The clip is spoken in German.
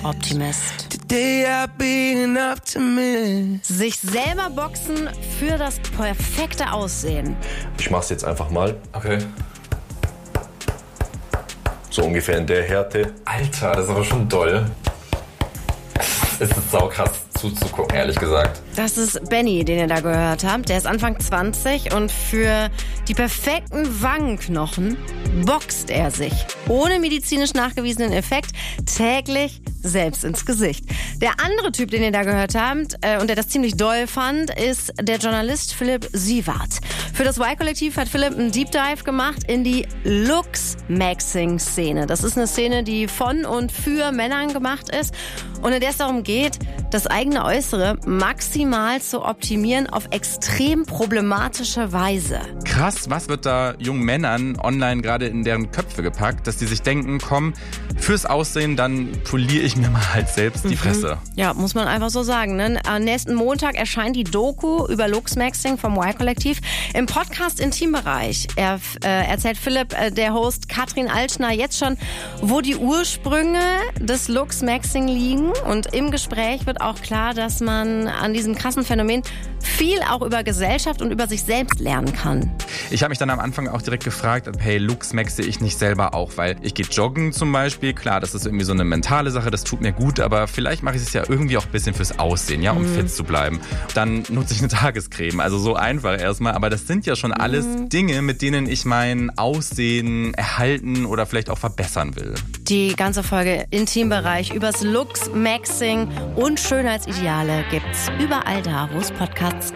Optimist. Today I've been an optimist. Sich selber boxen für das perfekte Aussehen. Ich mach's jetzt einfach mal. Okay. So ungefähr in der Härte. Alter, das ist aber schon doll. Es ist saukrass zuzugucken, ehrlich gesagt. Das ist Benny, den ihr da gehört habt. Der ist Anfang 20 und für die perfekten Wangenknochen boxt er sich ohne medizinisch nachgewiesenen Effekt täglich selbst ins Gesicht. Der andere Typ, den ihr da gehört habt und der das ziemlich doll fand, ist der Journalist Philipp Siewert. Für das Y-Kollektiv hat Philipp einen Deep Dive gemacht in die Looks-Maxing-Szene. Das ist eine Szene, die von und für Männern gemacht ist und in der es darum geht, das eigene Äußere maximal zu optimieren auf extrem problematische Weise. Krass, was wird da jungen Männern online gerade in deren Köpfe gepackt, dass die sich denken, komm, fürs Aussehen, dann poliere ich mir mal halt selbst die Fresse. Ja, muss man einfach so sagen. Ne? Am nächsten Montag erscheint die Doku über Looks-Maxing vom Y-Kollektiv im Podcast Intimbereich. Erzählt Philipp, der Host Katrin Altschner, jetzt schon, wo die Ursprünge des Looks-Maxing liegen. Und im Gespräch wird auch klar, dass man an diesem krassen Phänomen viel auch über Gesellschaft und über sich selbst lernen kann. Ich habe mich dann am Anfang auch direkt gefragt, hey, Looks maxe ich nicht selber auch, weil ich gehe joggen zum Beispiel. Klar, das ist irgendwie so eine mentale Sache, das tut mir gut, aber vielleicht mache ich es ja irgendwie auch ein bisschen fürs Aussehen, ja, um fit zu bleiben. Dann nutze ich eine Tagescreme, also so einfach erstmal, aber das sind ja schon alles Dinge, mit denen ich mein Aussehen erhalten oder vielleicht auch verbessern will. Die ganze Folge Intimbereich übers Looks-Maxing und Schönheitsideale gibt's überall da, wo es Podcasts